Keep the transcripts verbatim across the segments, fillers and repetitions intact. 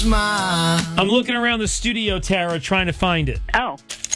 I'm looking around the studio, Tara, trying to find it. Oh.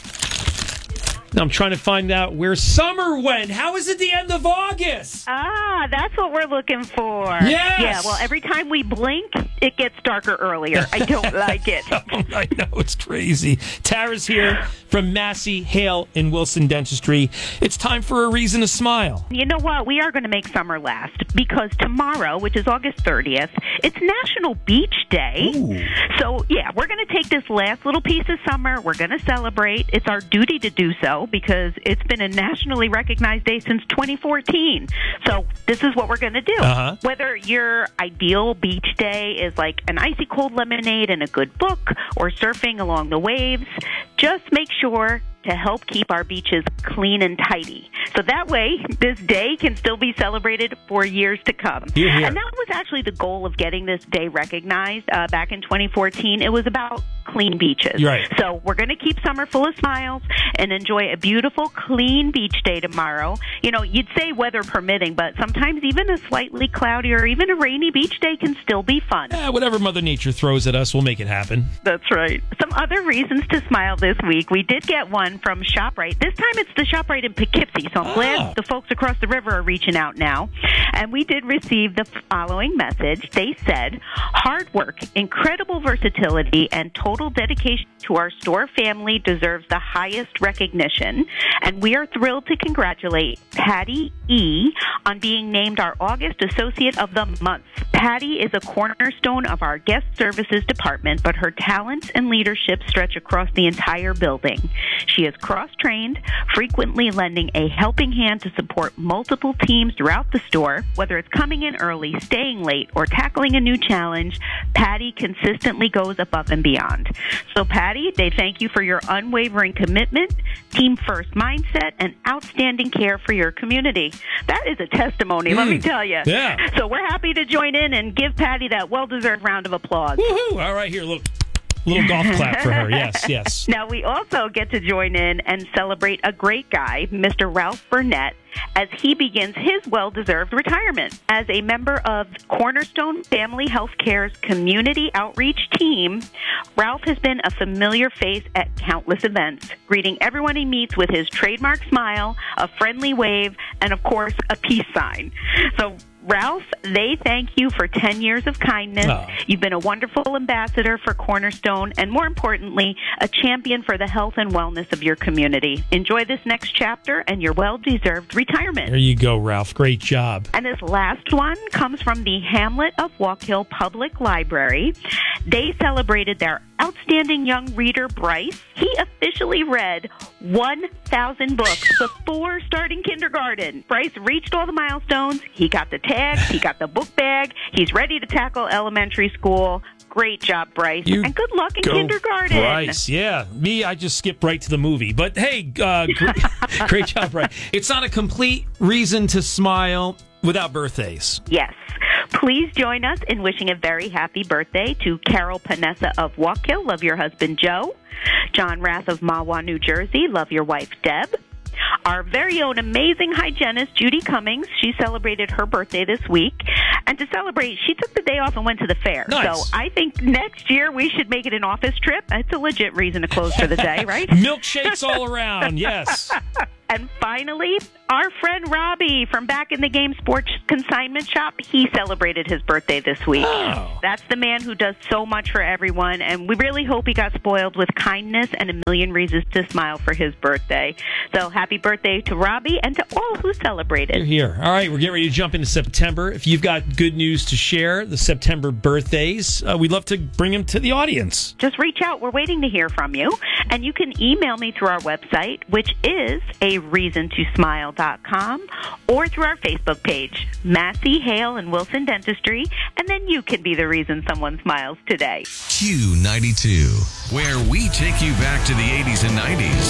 I'm trying to find out where summer went. How is it the end of August? Ah, that's what we're looking for. Yes. Yeah, well, every time we blink, it gets darker earlier. I don't like it. Oh, I know, it's crazy. Tara's here from Massey, Hale, and Wilson Dentistry. It's time for a reason to smile. You know what? We are going to make summer last because tomorrow, which is August thirtieth, it's National Beach Day. Ooh. So, yeah, we're going to take this last little piece of summer. We're going to celebrate. It's our duty to do so because it's been a nationally recognized day since twenty fourteen. So this is what we're going to do. Uh-huh. Whether your ideal beach day is like an icy cold lemonade and a good book or surfing along the waves, just make sure to help keep our beaches clean and tidy. So that way, this day can still be celebrated for years to come. Hear, hear. And that was actually the goal of getting this day recognized uh, back in twenty fourteen. It was about clean beaches. Right. So we're going to keep summer full of smiles and enjoy a beautiful, clean beach day tomorrow. You know, you'd say weather permitting, but sometimes even a slightly cloudy or even a rainy beach day can still be fun. Eh, whatever Mother Nature throws at us, we'll make it happen. That's right. Some other reasons to smile this week. We did get one from ShopRite. This time it's the ShopRite in Poughkeepsie, so I'm Ah. glad the folks across the river are reaching out now. And we did receive the following message. They said, hard work, incredible versatility, and total dedication to our store family deserves the highest recognition. And we are thrilled to congratulate Patty E. on being named our August Associate of the Month. Patty is a cornerstone of our guest services department, but her talents and leadership stretch across the entire building. She is cross-trained, frequently lending a helping hand to support multiple teams throughout the store. Whether it's coming in early, staying late, or tackling a new challenge, Patty consistently goes above and beyond. So, Patty, they thank you for your unwavering commitment, team-first mindset, and outstanding care for your community. That is a testimony, Mm. let me tell you. Yeah. So we're happy to join in and give Patty that well-deserved round of applause. Woohoo! All right, here, look. Little golf clap for her. Yes, yes. Now, we also get to join in and celebrate a great guy, Mister Ralph Burnett, as he begins his well-deserved retirement. As a member of Cornerstone Family Healthcare's community outreach team, Ralph has been a familiar face at countless events, greeting everyone he meets with his trademark smile, a friendly wave, and, of course, a peace sign. So, Ralph, they thank you for ten years of kindness. Oh. You've been a wonderful ambassador for Cornerstone and, more importantly, a champion for the health and wellness of your community. Enjoy this next chapter and your well-deserved retirement. There you go, Ralph. Great job. And this last one comes from the Hamlet of Walk Hill Public Library. They celebrated their outstanding young reader, Bryce. He officially read one thousand books before starting kindergarten. Bryce reached all the milestones. He got the tags. He got the book bag. He's ready to tackle elementary school. Great job, Bryce. You and good luck in go, kindergarten. Bryce, yeah. Me, I just skip right to the movie. But hey, uh, great, great job, Bryce. It's not a complete reason to smile without birthdays. Yes. Please join us in wishing a very happy birthday to Carol Panessa of Walk Hill. Love your husband, Joe. John Rath of Mahwah, New Jersey. Love your wife, Deb. Our very own amazing hygienist, Judy Cummings. She celebrated her birthday this week. And to celebrate, she took the day off and went to the fair. Nice. So I think next year we should make it an office trip. It's a legit reason to close for the day, right? Milkshakes all around, yes. And finally, our friend Robbie from Back in the Game Sports Consignment Shop, he celebrated his birthday this week. Oh. That's the man who does so much for everyone, and we really hope he got spoiled with kindness and a million reasons to smile for his birthday. So happy birthday to Robbie and to all who celebrated. You're here. All right, we're getting ready to jump into September. If you've got good news to share, the September birthdays, uh, we'd love to bring them to the audience. Just reach out. We're waiting to hear from you. And you can email me through our website, which is a reason to smile dot com, or through our Facebook page, Massey, Hale, and Wilson Dentistry, and then you can be the reason someone smiles today. Q ninety-two, where we take you back to the eighties and nineties.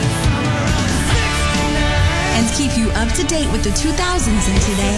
And keep you up to date with the two thousands and today.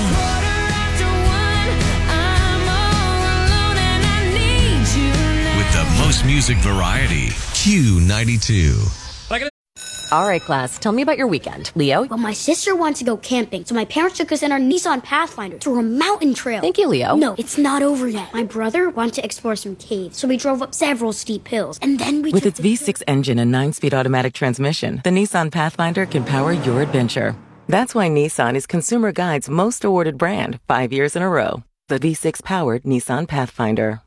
With the most music variety, Q ninety-two. All right, class, tell me about your weekend. Leo? Well, my sister wants to go camping, so my parents took us in our Nissan Pathfinder through a mountain trail. Thank you, Leo. No, it's not over yet. My brother wanted to explore some caves, so we drove up several steep hills, and then we With took its V six engine and nine-speed automatic transmission, the Nissan Pathfinder can power your adventure. That's why Nissan is Consumer Guide's most awarded brand five years in a row. The V six-powered Nissan Pathfinder.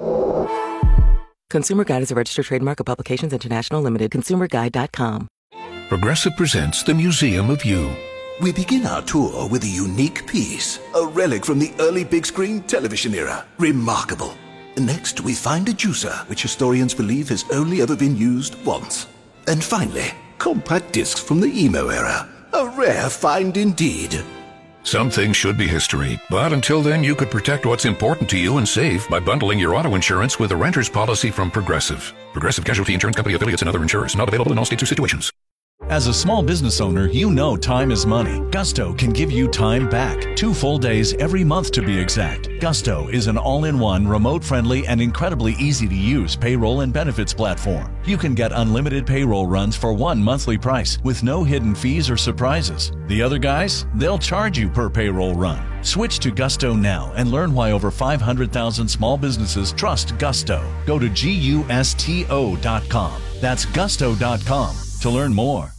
Consumer Guide is a registered trademark of Publications International Limited. consumer guide dot com. Progressive presents the Museum of You. We begin our tour with a unique piece, a relic from the early big screen television era. Remarkable. Next, we find a juicer, which historians believe has only ever been used once. And finally, compact discs from the emo era. A rare find indeed. Some things should be history, but until then, you could protect what's important to you and save by bundling your auto insurance with a renter's policy from Progressive. Progressive Casualty Insurance Company affiliates and other insurers. Not available in all states or situations. As a small business owner, you know time is money. Gusto can give you time back. Two full days every month to be exact. Gusto is an all-in-one, remote-friendly, and incredibly easy-to-use payroll and benefits platform. You can get unlimited payroll runs for one monthly price with no hidden fees or surprises. The other guys, they'll charge you per payroll run. Switch to Gusto now and learn why over five hundred thousand small businesses trust Gusto. Go to gusto dot com. That's gusto dot com to learn more.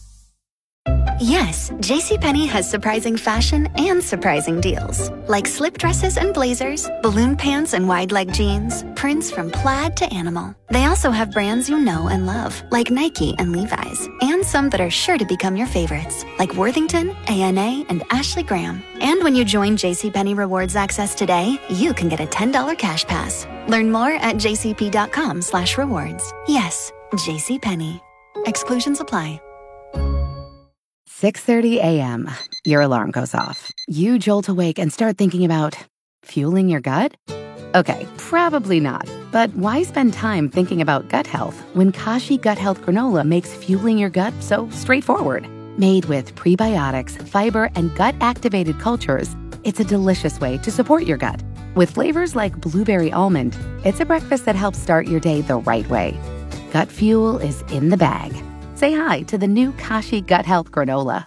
Yes, JCPenney has surprising fashion and surprising deals. Like slip dresses and blazers, balloon pants and wide leg jeans, prints from plaid to animal. They also have brands you know and love, like Nike and Levi's, and some that are sure to become your favorites, like Worthington, A N A, and Ashley Graham. And when you join JCPenney Rewards Access today, you can get a ten dollars cash pass. Learn more at jcp.com slash rewards. Yes, JCPenney. Exclusions apply. six thirty a.m. Your alarm goes off. You jolt awake and start thinking about fueling your gut? Okay, probably not. But why spend time thinking about gut health when Kashi Gut Health Granola makes fueling your gut so straightforward? Made with prebiotics, fiber, and gut-activated cultures, it's a delicious way to support your gut. With flavors like blueberry almond, it's a breakfast that helps start your day the right way. Gut fuel is in the bag. Say hi to the new Kashi Gut Health Granola.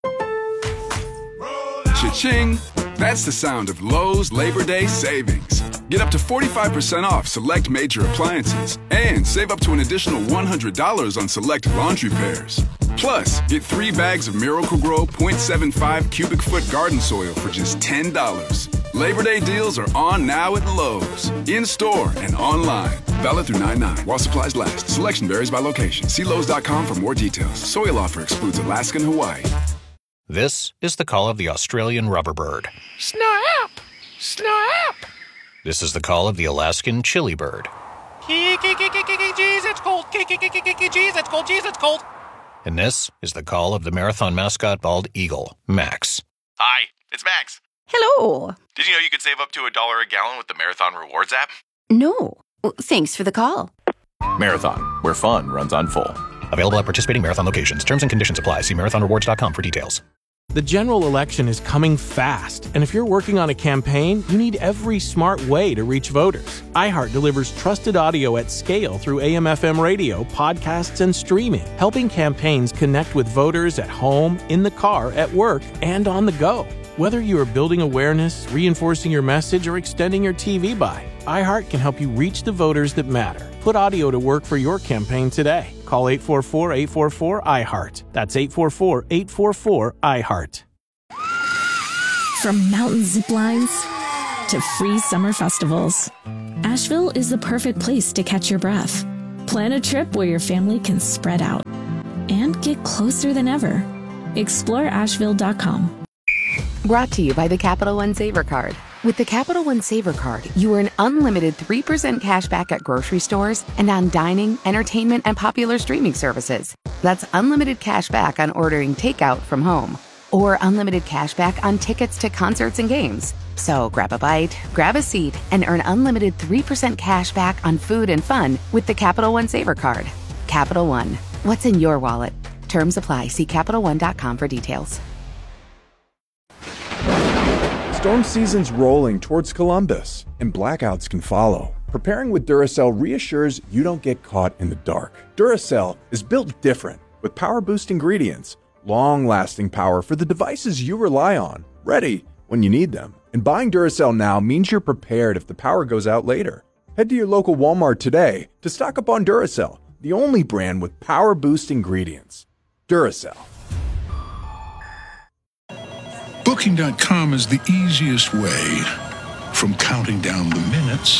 Cha-ching! That's the sound of Lowe's Labor Day savings. Get up to forty-five percent off select major appliances and save up to an additional one hundred dollars on select laundry pairs. Plus, get three bags of Miracle-Gro point seven five cubic foot garden soil for just ten dollars. Labor Day deals are on now at Lowe's, in-store and online. Valid through nine nine while supplies last. Selection varies by location. See Lowe's dot com for more details. Soil offer excludes Alaska and Hawaii. This is the call of the Australian rubber bird. Snap! Snap! This is the call of the Alaskan chili bird. Jeez, it's cold. Jeez, it's cold. Jeez, it's cold. And this is the call of the marathon mascot bald eagle, Max. Hi, it's Max. Hello. Did you know you could save up to a dollar a gallon with the Marathon Rewards app? No. Thanks for the call. Marathon, where fun runs on full. Available at participating Marathon locations. Terms and conditions apply. See marathon rewards dot com for details. The general election is coming fast, and if you're working on a campaign, you need every smart way to reach voters. iHeart delivers trusted audio at scale through A M F M radio, podcasts, and streaming, helping campaigns connect with voters at home, in the car, at work, and on the go. Whether you are building awareness, reinforcing your message, or extending your T V buy, iHeart can help you reach the voters that matter. Put audio to work for your campaign today. Call eight four four, eight four four, I heart. That's eight four four, eight four four, I heart. From mountain zip lines to free summer festivals, Asheville is the perfect place to catch your breath. Plan a trip where your family can spread out and get closer than ever. explore asheville dot com. Brought to you by the Capital One Saver Card. With the Capital One Saver Card, you earn unlimited three percent cash back at grocery stores and on dining, entertainment, and popular streaming services. That's unlimited cash back on ordering takeout from home, or unlimited cash back on tickets to concerts and games. So grab a bite, grab a seat, and earn unlimited three percent cash back on food and fun with the Capital One Saver Card. Capital One, what's in your wallet? Terms apply. See Capital One dot com for details. Storm season's rolling towards Columbus, and blackouts can follow. Preparing with Duracell reassures you don't get caught in the dark. Duracell is built different. with power boost ingredients, long-lasting power for the devices you rely on, ready when you need them. And buying Duracell now means you're prepared if the power goes out later. Head to your local Walmart today to stock up on Duracell, the only brand with power boost ingredients. Duracell. Booking dot com is the easiest way from counting down the minutes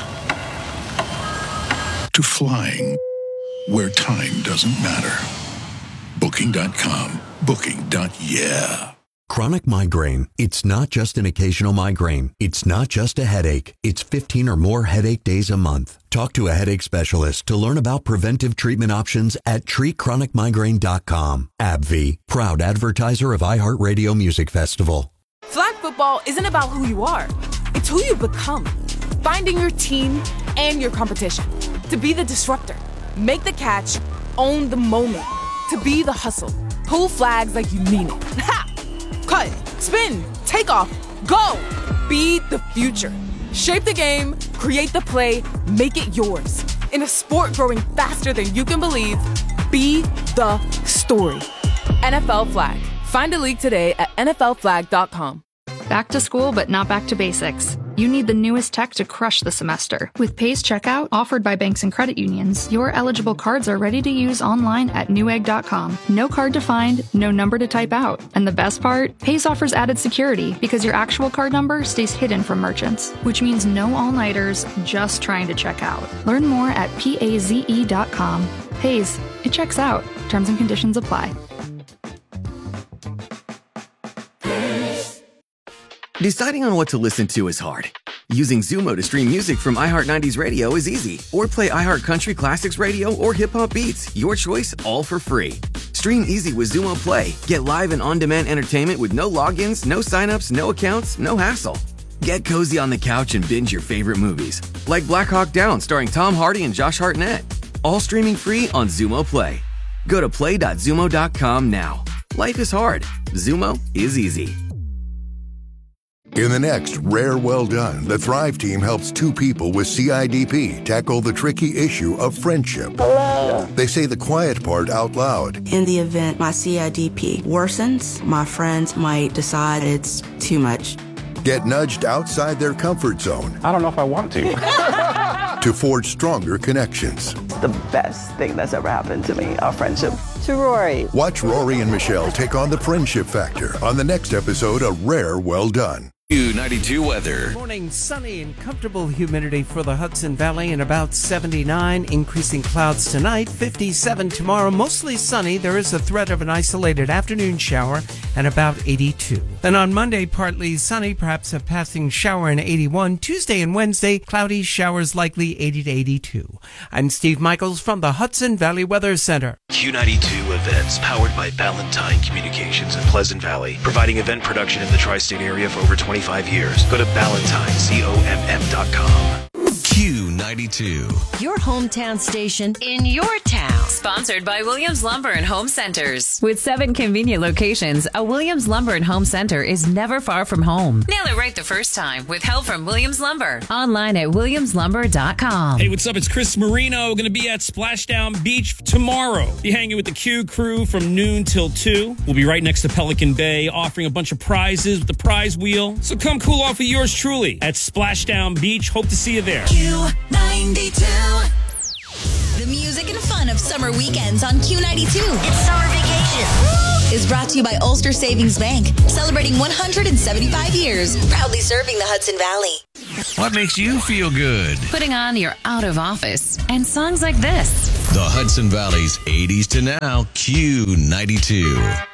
to flying where time doesn't matter. Booking dot com. Booking. Yeah. Chronic migraine. It's not just an occasional migraine. It's not just a headache. It's fifteen or more headache days a month. Talk to a headache specialist to learn about preventive treatment options at treat chronic migraine dot com. AbbVie, proud advertiser of iHeartRadio Music Festival. Flag football isn't about who you are. It's who you become. Finding your team and your competition. To be the disruptor. Make the catch. Own the moment. To be the hustle. Pull flags like you mean it. Ha! Cut, spin, take off, go! Be the future. Shape the game, create the play, make it yours. In a sport growing faster than you can believe, be the story. N F L Flag. Find a league today at N F L flag dot com. Back to school, but not back to basics. You need the newest tech to crush the semester. With Pays Checkout, offered by banks and credit unions, your eligible cards are ready to use online at newegg dot com. No card to find, no number to type out. And the best part? Pays offers added security because your actual card number stays hidden from merchants, which means no all-nighters just trying to check out. Learn more at paze dot com. Pays, it checks out. Terms and conditions apply. Deciding on what to listen to is hard. Using Zumo to stream music from iHeart nineties Radio is easy. Or play iHeart Country Classics Radio or Hip Hop Beats. Your choice, all for free. Stream easy with Zumo Play. Get live and on-demand entertainment with no logins, no signups, no accounts, no hassle. Get cozy on the couch and binge your favorite movies. Like Black Hawk Down starring Tom Hardy and Josh Hartnett. All streaming free on Zumo Play. Go to play dot zumo dot com now. Life is hard. Zumo is easy. In the next Rare Well Done, the Thrive team helps two people with C I D P tackle the tricky issue of friendship. Hello. They say the quiet part out loud. In the event my C I D P worsens, my friends might decide it's too much. Get nudged outside their comfort zone. I don't know if I want to. To forge stronger connections. The best thing that's ever happened to me, our friendship. To Rory. Watch Rory and Michelle take on the friendship factor on the next episode of Rare Well Done. Q ninety-two weather. Morning, sunny and comfortable humidity for the Hudson Valley and about seventy-nine. Increasing clouds tonight, fifty-seven tomorrow. Mostly sunny. There is a threat of an isolated afternoon shower and about eighty-two. Then on Monday, partly sunny, perhaps a passing shower and eighty-one. Tuesday and Wednesday, cloudy showers likely eighty to eighty-two. I'm Steve Michaels from the Hudson Valley Weather Center. Q ninety-two events powered by Ballantine Communications in Pleasant Valley, providing event production in the tri-state area for over twenty-five years. Go to ballantine comm dot com. Q ninety-two. Your hometown station in your town. Sponsored by Williams Lumber and Home Centers. With seven convenient locations, a Williams Lumber and Home Center is never far from home. Nail it right the first time with help from Williams Lumber. Online at williams lumber dot com. Hey, what's up? It's Chris Marino. Going to be at Splashdown Beach tomorrow. Be hanging with the Q crew from noon till two. We'll be right next to Pelican Bay, offering a bunch of prizes with the prize wheel. So come cool off with yours truly at Splashdown Beach. Hope to see you there. Q ninety-two. The music and fun of summer weekends on Q ninety-two. It's summer vacation. Is brought to you by Ulster Savings Bank, celebrating one hundred seventy-five years, proudly serving the Hudson Valley. What makes you feel good? Putting on your out of office and songs like this. The Hudson Valley's eighties to now, Q ninety-two.